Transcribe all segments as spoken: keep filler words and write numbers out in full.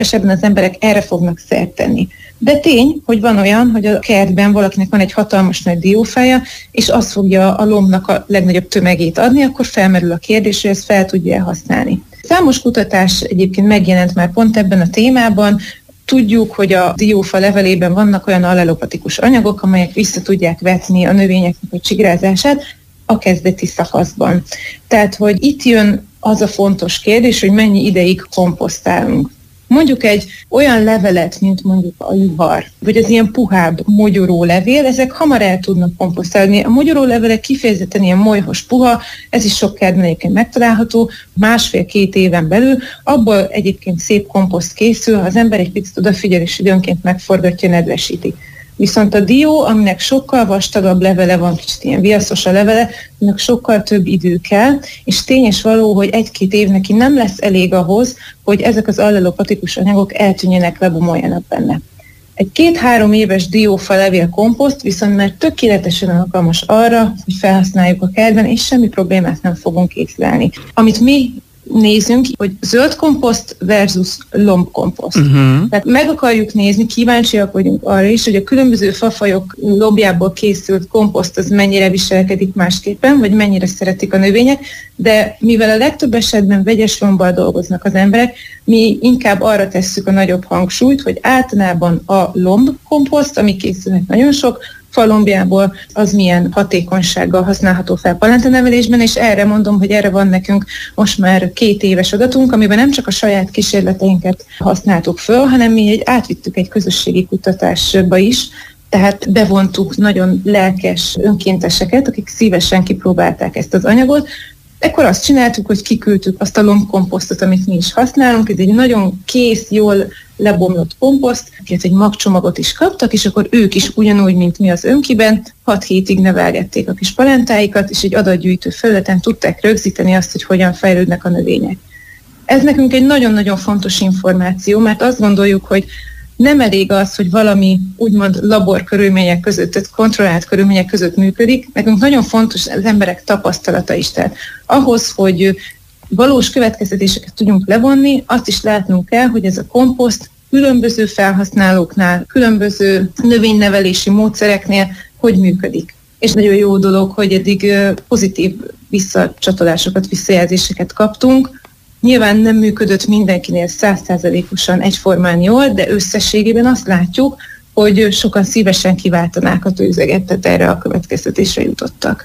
esetben az emberek erre fognak szert tenni. De tény, hogy van olyan, hogy a kertben valakinek van egy hatalmas nagy diófája, és az fogja a lombnak a legnagyobb tömegét adni, akkor felmerül a kérdés, hogy ezt fel tudja használni. Számos kutatás egyébként megjelent már pont ebben a témában. Tudjuk, hogy a diófa levelében vannak olyan allelopatikus anyagok, amelyek vissza tudják vetni a növényeknek a csigrázását a kezdeti szakaszban. Tehát, hogy itt jön az a fontos kérdés, hogy mennyi ideig komposztálunk. Mondjuk egy olyan levelet, mint mondjuk a juhar, vagy az ilyen puhább mogyoró levél, ezek hamar el tudnak komposztálni. A mogyoró levelek kifejezetten ilyen molyhos puha, ez is sok kertben egyébként megtalálható, másfél-két éven belül, abból egyébként szép komposzt készül, ha az ember egy picit odafigyel és időnként megforgatja, nedvesíti. Viszont a dió, aminek sokkal vastagabb levele van, kicsit ilyen viaszos a levele, aminek sokkal több idő kell, és tényes való, hogy egy-két év neki nem lesz elég ahhoz, hogy ezek az allelopatikus anyagok eltűnjenek, lebomoljanak benne. Egy két-három éves diófa levél komposzt viszont már tökéletesen alkalmas arra, hogy felhasználjuk a kertben, és semmi problémát nem fogunk észlelni. Amit mi nézünk, hogy zöld komposzt versus lombkomposzt. Uh-huh. Tehát meg akarjuk nézni, kíváncsiak vagyunk arra is, hogy a különböző fafajok lombjából készült komposzt az mennyire viselkedik másképpen, vagy mennyire szeretik a növények, de mivel a legtöbb esetben vegyes lombbal dolgoznak az emberek, mi inkább arra tesszük a nagyobb hangsúlyt, hogy általában a lombkomposzt, ami készülnek nagyon sok falombjából, az milyen hatékonysággal használható fel palentenevelésben, és erre mondom, hogy erre van nekünk most már két éves adatunk, amiben nem csak a saját kísérleteinket használtuk föl, hanem mi egy, átvittük egy közösségi kutatásba is, tehát bevontuk nagyon lelkes önkénteseket, akik szívesen kipróbálták ezt az anyagot. Ekkor azt csináltuk, hogy kiküldtük azt a lombkomposztot, amit mi is használunk, ez egy nagyon kész, jól lebomlott komposzt, akiket egy magcsomagot is kaptak, és akkor ők is ugyanúgy, mint mi az önkiben, hat hétig nevelgették a kis palentáikat, és egy adatgyűjtő felületen tudták rögzíteni azt, hogy hogyan fejlődnek a növények. Ez nekünk egy nagyon-nagyon fontos információ, mert azt gondoljuk, hogy nem elég az, hogy valami úgymond laborkörülmények között, tehát kontrollált körülmények között működik. Nekünk nagyon fontos az emberek tapasztalata is. Tehát ahhoz, hogy valós következtetéseket tudjunk levonni, azt is látnunk kell, hogy ez a komposzt különböző felhasználóknál, különböző növénynevelési módszereknél hogy működik. És nagyon jó dolog, hogy eddig pozitív visszacsatolásokat, visszajelzéseket kaptunk. Nyilván nem működött mindenkinél száz százalékosan egyformán jól, de összességében azt látjuk, hogy sokan szívesen kiváltanák a tőzeget, tehát erre a következtetésre jutottak.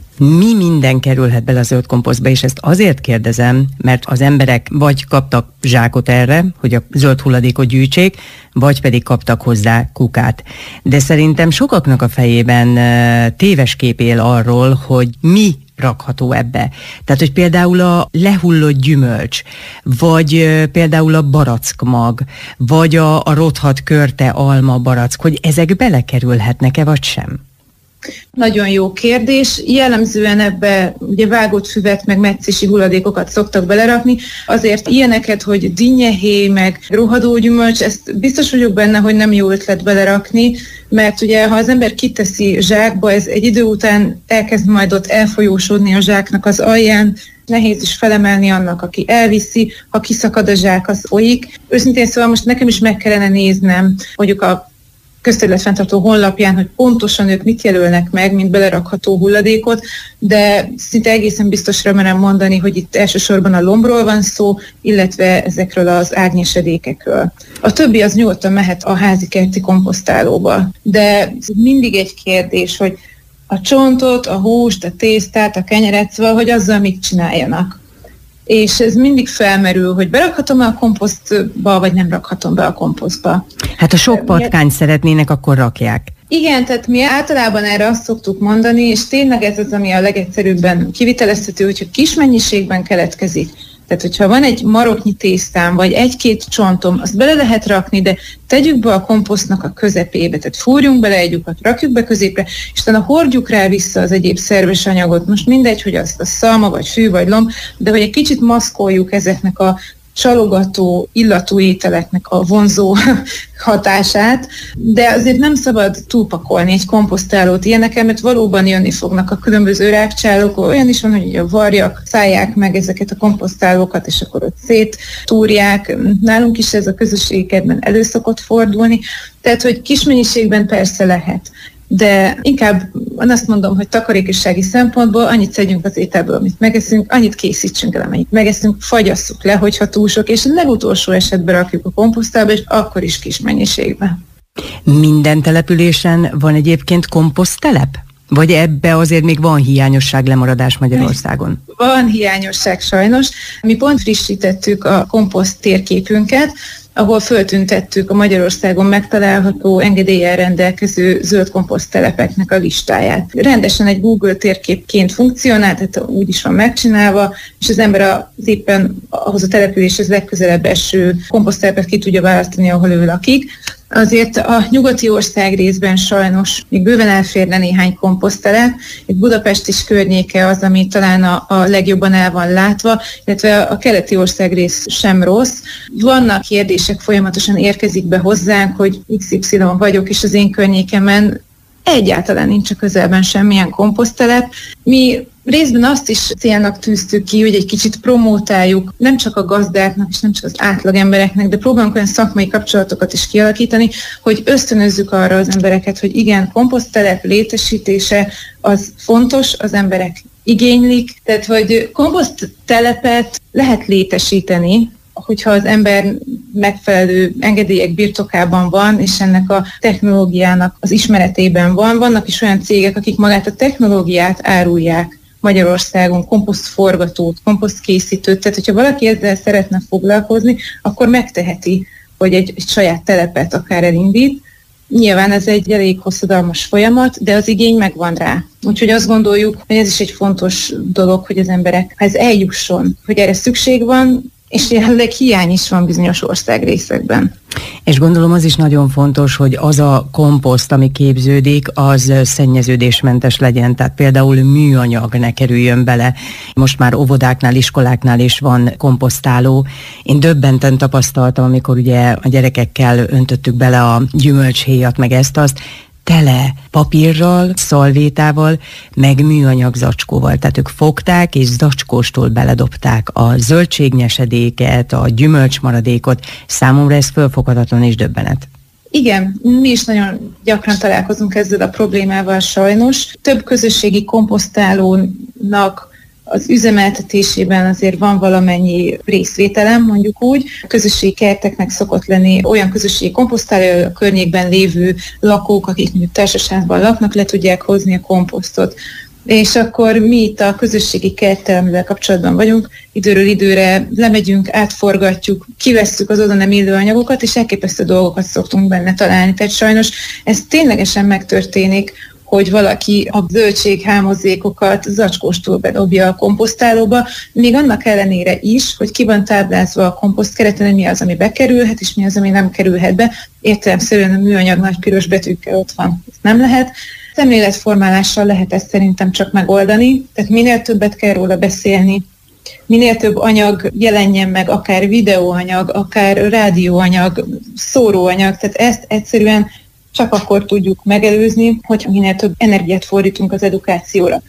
Mi minden kerülhet bele a zöld komposztba, és ezt azért kérdezem, mert az emberek vagy kaptak zsákot erre, hogy a zöld hulladékot gyűjtsék, vagy pedig kaptak hozzá kukát. De szerintem sokaknak a fejében téves kép él arról, hogy mi rakható ebbe. Tehát, hogy például a lehullott gyümölcs, vagy például a barackmag, vagy a, a rothadt körte alma barack, hogy ezek belekerülhetnek-e, vagy sem? Nagyon jó kérdés. Jellemzően ebbe ugye vágott füvet, meg metszési hulladékokat szoktak belerakni. Azért ilyeneket, hogy dinnyehéj, meg rohadó gyümölcs, ezt biztos vagyok benne, hogy nem jó ötlet belerakni, mert ugye ha az ember kiteszi zsákba, ez egy idő után elkezd majd ott elfolyósodni a zsáknak az alján, nehéz is felemelni annak, aki elviszi, ha kiszakad a zsák, az folyik. Őszintén szóval most nekem is meg kellene néznem, mondjuk a közterületfenntartó honlapján, hogy pontosan ők mit jelölnek meg, mint belerakható hulladékot, de szinte egészen biztosra merem mondani, hogy itt elsősorban a lombról van szó, illetve ezekről az árnyesedékekről. A többi az nyugodtan mehet a házi kerti komposztálóba, de mindig egy kérdés, hogy a csontot, a húst, a tésztát, a kenyeret, szóval, hogy azzal mit csináljanak. És ez mindig felmerül, hogy berakhatom be a komposztba, vagy nem rakhatom be a komposztba. Hát ha sok patkányt szeretnének, akkor rakják. Igen, tehát mi általában erre azt szoktuk mondani, és tényleg ez az, ami a legegyszerűbben kivitelezhető, hogyha kis mennyiségben keletkezik. Tehát, hogyha van egy maroknyi tésztám, vagy egy-két csontom, azt bele lehet rakni, de tegyük be a komposztnak a közepébe, tehát fúrjunk bele egy lyukat, rakjuk be középre, és utána hordjuk rá vissza az egyéb szerves anyagot. Most mindegy, hogy azt a szalma, vagy fű, vagy lomb, de hogy egy kicsit maszkoljuk ezeknek a csalogató, illatú ételeknek a vonzó hatását, de azért nem szabad túlpakolni egy komposztálót ilyenekkel, mert valóban jönni fognak a különböző rákcsálók. Olyan is van, hogy a varjak szállják meg ezeket a komposztálókat, és akkor ott széttúrják. Nálunk is ez a közösségi kertben elő szokott fordulni. Tehát, hogy kis mennyiségben persze lehet, de inkább azt mondom, hogy takarékossági szempontból annyit szedjünk az ételből, amit megeszünk, annyit készítsünk el, amennyit megeszünk, fagyasszuk le, hogyha túl sok, és a legutolsó esetben rakjuk a komposztálba, és akkor is kis mennyiségben. Minden településen van egyébként komposzttelep? Vagy ebbe azért még van hiányosság, lemaradás Magyarországon? Van hiányosság sajnos. Mi pont frissítettük a komposzt térképünket, ahol föltüntettük a Magyarországon megtalálható engedéllyel rendelkező zöld komposzttelepeknek a listáját. Rendesen egy Google térképként funkcionál, tehát úgy is van megcsinálva, és az ember az éppen ahhoz a településhez legközelebb eső komposzttelepet ki tudja választani, ahol ő lakik. Azért a nyugati ország részben sajnos még bőven elférne néhány komposzttelep. Itt Budapest is környéke az, ami talán a, a legjobban el van látva, illetve a keleti ország rész sem rossz. Vannak kérdések, folyamatosan érkezik be hozzánk, hogy iksz ipszilon vagyok, és az én környékemen egyáltalán nincs a közelben semmilyen komposzttelep. Mi részben azt is célnak tűztük ki, hogy egy kicsit promótáljuk nem csak a gazdáknak, és nem csak az átlagembereknek, de próbálunk olyan szakmai kapcsolatokat is kialakítani, hogy ösztönözzük arra az embereket, hogy igen, komposzttelep létesítése az fontos, az emberek igénylik, tehát hogy komposzttelepet lehet létesíteni, hogyha az ember megfelelő engedélyek birtokában van, és ennek a technológiának az ismeretében van. Vannak is olyan cégek, akik magát a technológiát árulják Magyarországon, komposztforgatót, komposztkészítőt, tehát hogyha valaki ezzel szeretne foglalkozni, akkor megteheti, hogy egy, egy saját telepet akár elindít. Nyilván ez egy elég hosszadalmas folyamat, de az igény megvan rá. Úgyhogy azt gondoljuk, hogy ez is egy fontos dolog, hogy az emberekhez eljusson, hogy erre szükség van, és jelenleg hiány is van bizonyos országrészekben. És gondolom az is nagyon fontos, hogy az a komposzt, ami képződik, az szennyeződésmentes legyen, tehát például műanyag ne kerüljön bele. Most már óvodáknál, iskoláknál is van komposztáló. Én döbbenten tapasztaltam, amikor ugye a gyerekekkel öntöttük bele a gyümölcshéjat, meg ezt-azt, tele papírral, szalvétával, meg műanyag zacskóval. Tehát ők fogták és zacskóstól beledobták a zöldségnyesedéket, a gyümölcsmaradékot. Számomra ez fölfoghatatlan és döbbenet. Igen, mi is nagyon gyakran találkozunk ezzel a problémával sajnos. Több közösségi komposztálónak az üzemeltetésében azért van valamennyi részvételem, mondjuk úgy. A közösségi kerteknek szokott lenni olyan közösségi komposztáló, a környékben lévő lakók, akik mondjuk társasházban laknak, le tudják hozni a komposztot. És akkor mi itt a közösségi kerttel, amivel kapcsolatban vagyunk, időről időre lemegyünk, átforgatjuk, kivesszük az oda nem illő anyagokat, és elképesztő dolgokat szoktunk benne találni. Tehát sajnos ez ténylegesen megtörténik, hogy valaki a zöldséghámozékokat zacskóstól bedobja a komposztálóba, még annak ellenére is, hogy ki van táblázva a komposztkereten, hogy mi az, ami bekerülhet, és mi az, ami nem kerülhet be. Értelemszerűen a műanyag nagy piros betűkkel ott van. Ez nem lehet. Szemléletformálással lehet ezt szerintem csak megoldani, tehát minél többet kell róla beszélni, minél több anyag jelenjen meg, akár videóanyag, akár rádióanyag, szóróanyag, tehát ezt egyszerűen csak akkor tudjuk megelőzni, hogyha minél több energiát fordítunk az edukációra.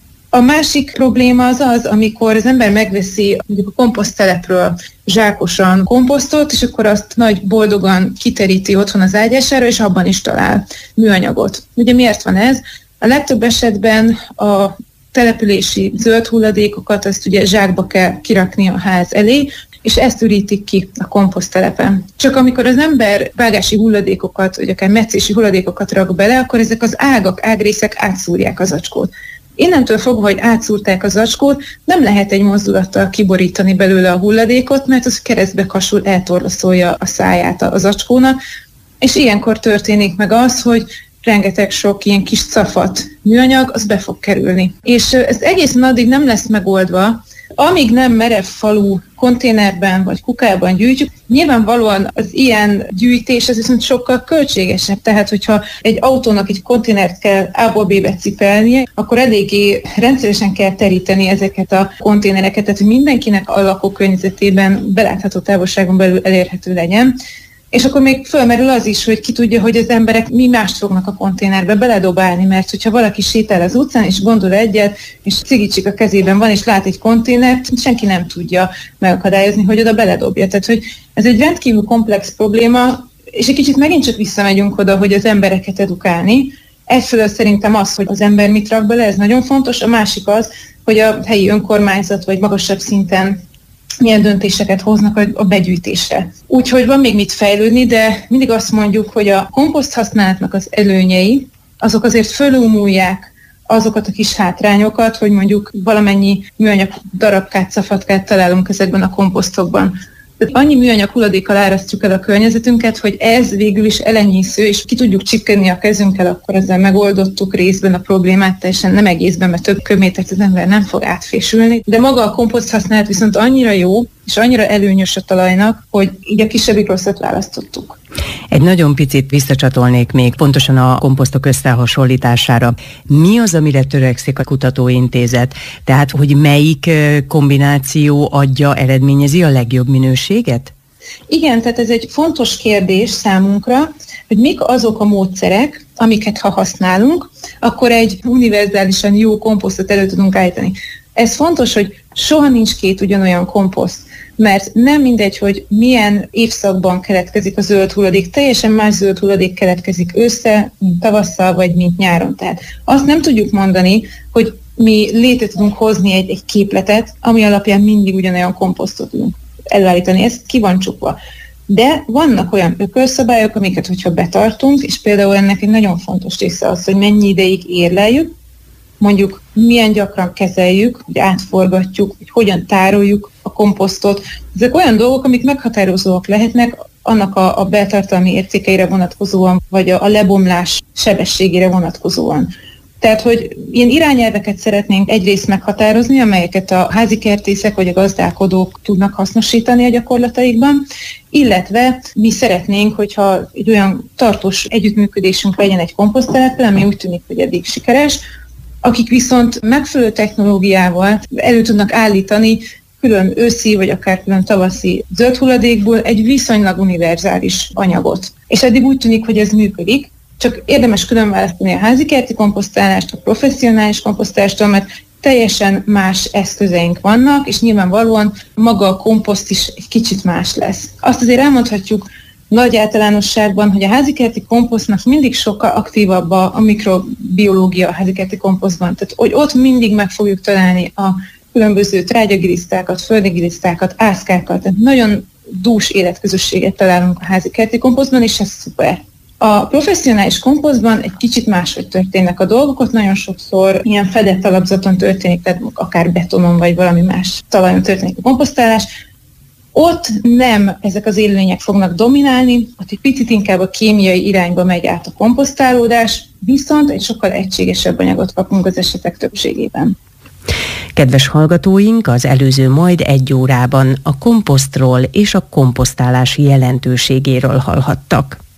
A másik probléma az az, amikor az ember megveszi mondjuk a komposzttelepről zsákosan komposztot, és akkor azt nagy boldogan kiteríti otthon az ágyására, és abban is talál műanyagot. Ugye miért van ez? A legtöbb esetben a települési zöld hulladékokat azt ugye zsákba kell kirakni a ház elé, és ezt ürítik ki a komposzttelepen. Csak amikor az ember vágási hulladékokat, vagy akár metszési hulladékokat rak bele, akkor ezek az ágak, ágrészek átszúrják a zacskót. Innentől fogva, hogy átszúrták a zacskót, nem lehet egy mozdulattal kiborítani belőle a hulladékot, mert az keresztbe kasul, eltorlaszolja a száját a zacskónak, és ilyenkor történik meg az, hogy rengeteg sok ilyen kis cafat műanyag, az be fog kerülni. És ez egészen addig nem lesz megoldva, amíg nem merev falu konténerben vagy kukában gyűjtjük, nyilvánvalóan az ilyen gyűjtés az viszont sokkal költségesebb. Tehát, hogyha egy autónak egy konténert kell A-ból B-be cipelnie, akkor eléggé rendszeresen kell teríteni ezeket a konténereket, tehát hogy mindenkinek a lakókörnyezetében belátható távolságon belül elérhető legyen. És akkor még fölmerül az is, hogy ki tudja, hogy az emberek mi mást fognak a konténerbe beledobálni, mert hogyha valaki sétál az utcán, és gondol egyet, és cigicsik a kezében van, és lát egy konténert, senki nem tudja megakadályozni, hogy oda beledobja. Tehát, hogy ez egy rendkívül komplex probléma, és egy kicsit megint csak visszamegyünk oda, hogy az embereket edukálni. Egyfelől szerintem az, hogy az ember mit rak bele, ez nagyon fontos, a másik az, hogy a helyi önkormányzat vagy magasabb szinten milyen döntéseket hoznak a begyűjtésre. Úgyhogy van még mit fejlődni, de mindig azt mondjuk, hogy a komposzt használatnak az előnyei, azok azért fölülmúlják azokat a kis hátrányokat, hogy mondjuk valamennyi műanyag darabkát, szafatkát találunk ezekben a komposztokban. Tehát annyi műanyag hulladékkal árasztjuk el a környezetünket, hogy ez végül is elenyésző, és ki tudjuk csipkedni a kezünkkel, akkor ezzel megoldottuk részben a problémát, teljesen nem egészben, mert több köbmétert az ember nem fog átfésülni. De maga a komposzt használat viszont annyira jó, és annyira előnyös a talajnak, hogy így a kisebbik rosszat választottuk. Egy nagyon picit visszacsatolnék még pontosan a komposztok összehasonlítására. Mi az, amire törekszik a kutatóintézet? Tehát, hogy melyik kombináció adja, eredményezi a legjobb minőséget? Igen, tehát ez egy fontos kérdés számunkra, hogy mik azok a módszerek, amiket ha használunk, akkor egy univerzálisan jó komposztot elő tudunk állítani. Ez fontos, hogy soha nincs két ugyanolyan komposzt, mert nem mindegy, hogy milyen évszakban keletkezik a zöld hulladék, teljesen más zöld hulladék keletkezik ősszel, mint tavasszal, vagy mint nyáron. Tehát azt nem tudjuk mondani, hogy mi létre tudunk hozni egy, egy képletet, ami alapján mindig ugyanolyan komposztot tudunk előállítani. Ez ki van csukva. De vannak olyan ökölszabályok, amiket, hogyha betartunk, és például ennek egy nagyon fontos része az, hogy mennyi ideig érleljük, mondjuk milyen gyakran kezeljük, hogy átforgatjuk, hogy hogyan tároljuk a komposztot. Ezek olyan dolgok, amik meghatározóak lehetnek annak a, a beltartalmi értékeire vonatkozóan, vagy a, a lebomlás sebességére vonatkozóan. Tehát, hogy ilyen irányelveket szeretnénk egyrészt meghatározni, amelyeket a házikertészek vagy a gazdálkodók tudnak hasznosítani a gyakorlataikban, illetve mi szeretnénk, hogyha egy olyan tartós együttműködésünk legyen egy komposzteleppel, ami úgy tűnik, hogy eddig sikeres, akik viszont megfelelő technológiával elő tudnak állítani külön őszi, vagy akár külön tavaszi zöld hulladékból egy viszonylag univerzális anyagot. És eddig úgy tűnik, hogy ez működik, csak érdemes különválasztani a házikerti komposztálást, a professzionális komposztálástól, mert teljesen más eszközeink vannak, és nyilvánvalóan maga a komposzt is egy kicsit más lesz. Azt azért elmondhatjuk nagy általánosságban, hogy a házikerti komposztnak mindig sokkal aktívabb a, a mikrobiológia a házikerti komposztban. Tehát, hogy ott mindig meg fogjuk találni a különböző trágyagilisztákat, földigilisztákat, ászkákat, tehát nagyon dús életközösséget találunk a házikerti komposztban, és ez szuper. A professzionális komposztban egy kicsit máshogy történnek a dolgok, ott nagyon sokszor ilyen fedett alapzaton történik, tehát akár betonon vagy valami más talajon történik a komposztálás. Ott nem ezek az élőlények fognak dominálni, ott egy picit inkább a kémiai irányba megy át a komposztálódás, viszont egy sokkal egységesebb anyagot kapunk az esetek többségében. Kedves hallgatóink, az előző majd egy órában a komposztról és a komposztálás jelentőségéről hallhattak.